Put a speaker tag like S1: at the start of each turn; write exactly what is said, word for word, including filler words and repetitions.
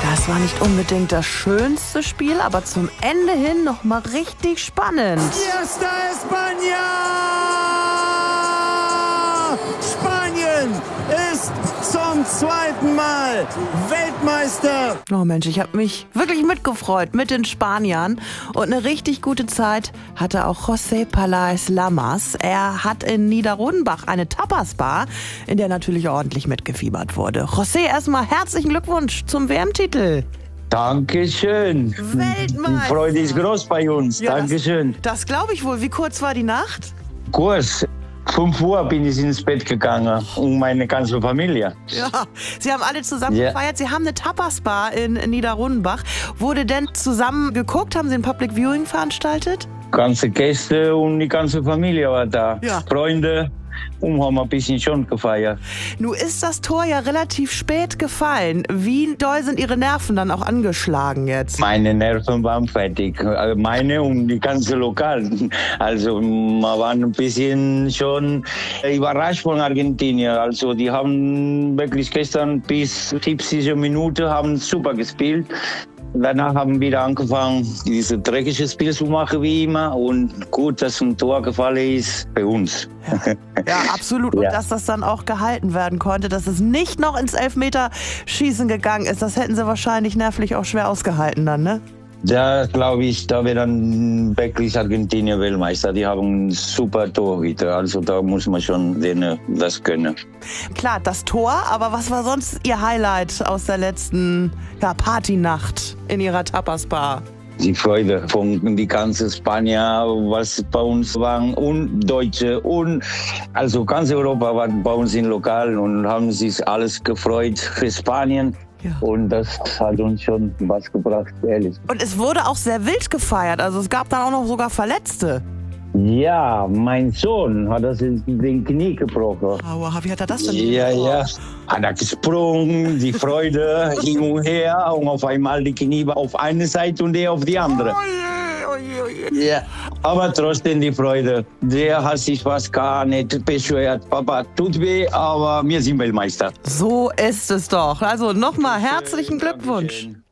S1: Das war nicht unbedingt das schönste Spiel, aber zum Ende hin noch mal richtig spannend.
S2: Fiesta España! Spanien ist zum zweiten Mal Weltmeister.
S1: Oh Mensch, ich habe mich wirklich mitgefreut mit den Spaniern. Und eine richtig gute Zeit hatte auch José Pelaez Lamas. Er hat in Niederrodenbach eine Tapas-Bar, in der natürlich ordentlich mitgefiebert wurde. José, erstmal herzlichen Glückwunsch zum W M-Titel.
S3: Dankeschön.
S1: Weltmeister.
S3: Die Freude ist groß bei uns.
S1: Ja,
S3: Dankeschön.
S1: Das, das glaube ich wohl. Wie kurz war die Nacht?
S3: Kurz. fünf Uhr bin ich ins Bett gegangen und meine ganze Familie.
S1: Ja, Sie haben alle zusammen
S3: Ja.
S1: gefeiert. Sie haben eine Tapas-Bar in Niederrodenbach. Wurde denn zusammen geguckt? Haben Sie ein Public Viewing veranstaltet?
S3: Ganze Gäste und die ganze Familie war da.
S1: Ja.
S3: Freunde und haben ein bisschen schon gefeiert.
S1: Nun ist das Tor ja relativ spät gefallen. Wie doll sind Ihre Nerven dann auch angeschlagen jetzt?
S3: Meine Nerven waren fertig. Also meine und die ganze Lokal. Also wir waren ein bisschen schon überrascht von Argentinien. Also die haben wirklich gestern bis siebzig Minuten haben super gespielt. Danach haben wir wieder angefangen, dieses dreckige Spiel zu machen wie immer. Und gut, dass ein Tor gefallen ist bei uns.
S1: Ja, absolut. Und
S3: Ja.
S1: dass das dann auch gehalten werden konnte, dass es nicht noch ins Elfmeterschießen gegangen ist, das hätten Sie wahrscheinlich nervlich auch schwer ausgehalten dann, ne?
S3: Da glaube ich, da wäre dann wirklich Argentinien Weltmeister. Die haben einen super Torhüter. Also da muss man schon denen das können.
S1: Klar, das Tor, aber was war sonst Ihr Highlight aus der letzten ja, Partynacht in Ihrer Tapas-Bar?
S3: Die Freude von die ganzen Spanier, was bei uns waren, und Deutsche und also ganz Europa war bei uns im Lokal und haben sich alles gefreut für Spanien.
S1: Ja.
S3: Und das hat uns schon was gebracht, ehrlich.
S1: Und es wurde auch sehr wild gefeiert, also es gab dann auch noch sogar Verletzte.
S3: Ja, mein Sohn hat das in den Knie gebrochen.
S1: Aua, wie hat er das denn?
S3: Ja, ja. Hat er gesprungen, die Freude hin und her und auf einmal die Knie war auf eine Seite und der auf die andere.
S1: Oh je, oh je, oh je.
S3: Ja, aber trotzdem die Freude. Der hat sich fast gar nicht beschwert. Papa, tut weh, aber wir sind Weltmeister.
S1: So ist es doch. Also nochmal herzlichen Glückwunsch.
S3: Dankeschön.